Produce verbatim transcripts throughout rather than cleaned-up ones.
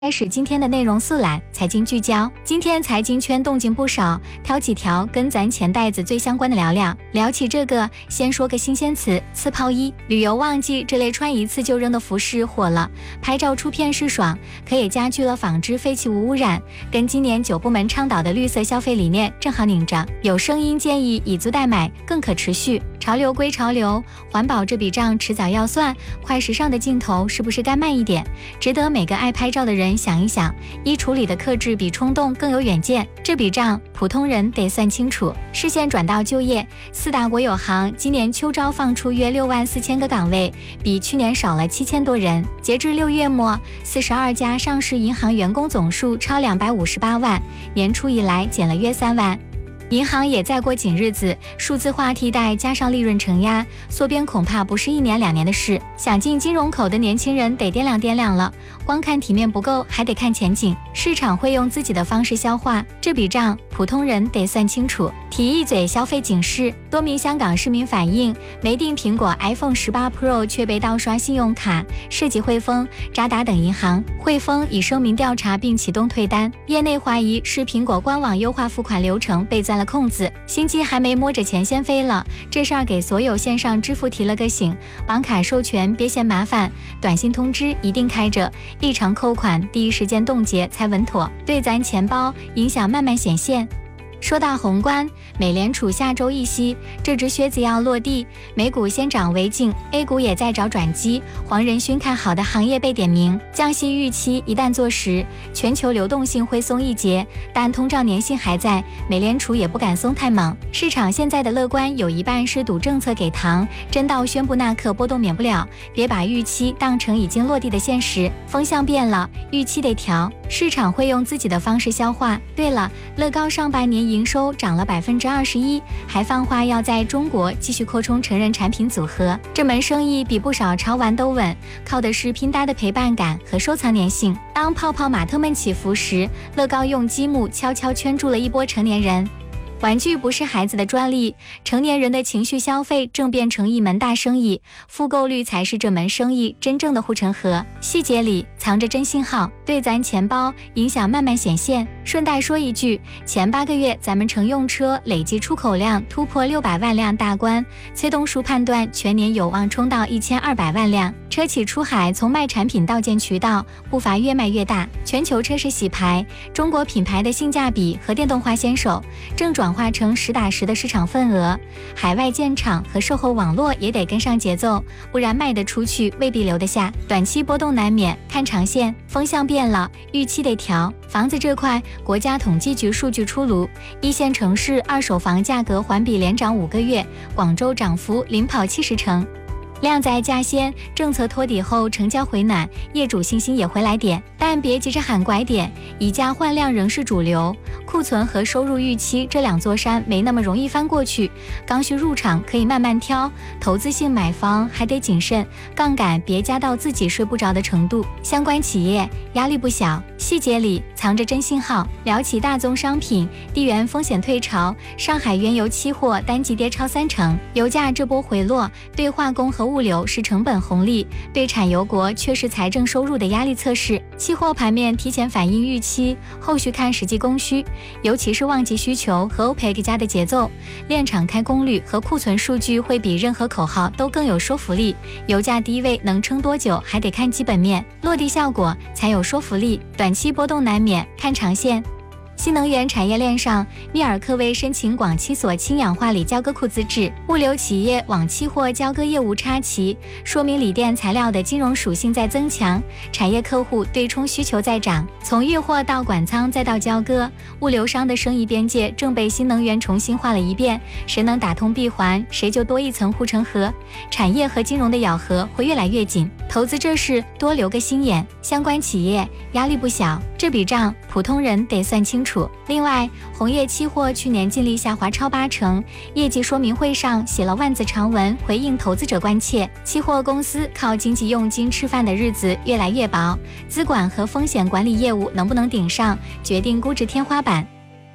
开始今天的内容速览，财经聚焦。今天财经圈动静不少，挑几条跟咱钱袋子最相关的聊聊。聊起这个，先说个新鲜词，次抛衣。旅游旺季，这类穿一次就扔的服饰火了，拍照出片是爽，可也加剧了纺织废弃无污染，跟今年九部门倡导的绿色消费理念正好拧着。有声音建议以租代买更可持续。潮流归潮流，环保这笔账迟早要算，快时尚的镜头是不是该慢一点？值得每个爱拍照的人想一想，衣橱里的克制比冲动更有远见，这笔账普通人得算清楚。视线转到就业，四大国有行今年秋招放出约六万四千个岗位，比去年少了七千多人。截至六月末，四十二家上市银行员工总数超两百五十八万，年初以来减了约三万。银行也在过紧日子，数字化替代加上利润承压，缩编恐怕不是一年两年的事。想进金融口的年轻人得掂量掂量了，光看体面不够，还得看前景。市场会用自己的方式消化这笔账，普通人得算清楚。提一嘴消费警示，多名香港市民反映，没订苹果 iPhone 十八 Pro 却被盗刷信用卡，涉及汇丰、渣打等银行。汇丰已声明调查并启动退单，业内怀疑是苹果官网优化付款流程被钻了空子，新机还没摸着钱先飞了。这事儿给所有线上支付提了个醒，绑卡授权别嫌麻烦，短信通知一定开着，异常扣款第一时间冻结才稳妥，对咱钱包影响慢慢显现。说到宏观，美联储下周议息，这只靴子要落地，美股先涨为敬 ，A 股也在找转机。黄仁勋看好的行业被点名，降息预期一旦坐实，全球流动性会松一截，但通胀粘性还在，美联储也不敢松太猛。市场现在的乐观有一半是赌政策给糖，真到宣布那刻波动免不了，别把预期当成已经落地的现实。风向变了，预期得调，市场会用自己的方式消化。对了，乐高上半年营收涨了百分之二十一，还放话要在中国继续扩充成人产品组合。这门生意比不少潮玩都稳，靠的是拼搭的陪伴感和收藏粘性。当泡泡玛特们起伏时，乐高用积木悄悄圈住了一波成年人。玩具不是孩子的专利，成年人的情绪消费正变成一门大生意，复购率才是这门生意真正的护城河。细节里藏着真信号，对咱钱包影响慢慢显现。顺带说一句，前八个月咱们乘用车累计出口量突破六百万辆大关，崔东叔判断全年有望冲到一千二百万辆。车企出海从卖产品到建渠道，步伐越迈越大。全球车市洗牌，中国品牌的性价比和电动化先手正转化成实打实的市场份额，海外建厂和售后网络也得跟上节奏，不然卖得出去未必留得下。短期波动难免，看长线。风向变了，预期得调。房子这块，国家统计局数据出炉，一线城市二手房价格环比连涨五个月，广州涨幅领跑七十成。量在价先，政策托底后成交回暖，业主信心也回来点，但别急着喊拐点，以价换量仍是主流。库存和收入预期这两座山没那么容易翻过去，刚需入场可以慢慢挑，投资性买房还得谨慎，杠杆别加到自己睡不着的程度。相关企业压力不小，细节里藏着真信号。聊起大宗商品，地缘风险退潮，上海原油期货单季跌超三成，油价这波回落对化工和物流是成本红利，对产油国却是财政收入的压力测试。期货盘面提前反映预期，后续看实际供需，尤其是旺季需求和 OPEC 加的节奏，炼厂开工率和库存数据会比任何口号都更有说服力。油价低位能撑多久还得看基本面，落地效果才有说服力。短期波动难免，看长线。新能源产业链上，密尔科威申请广期所氢氧化锂交割库资质，物流企业往期货交割业务插旗，说明锂电材料的金融属性在增强，产业客户对冲需求在涨。从运货到管仓再到交割，物流商的生意边界正被新能源重新画了一遍，谁能打通闭环，谁就多一层护城河。产业和金融的咬合会越来越紧，投资这事多留个心眼，相关企业压力不小，这笔账普通人得算清楚。另外，红叶期货去年净利下滑超八成，业绩说明会上写了万字长文回应投资者关切。期货公司靠经济佣金吃饭的日子越来越薄，资管和风险管理业务能不能顶上，决定估值天花板。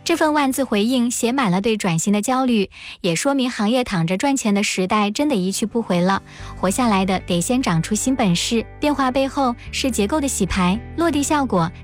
这份万字回应写满了对转型的焦虑，也说明行业躺着赚钱的时代真的一去不回了。活下来的得先长出新本事，变化背后是结构的洗牌，落地效果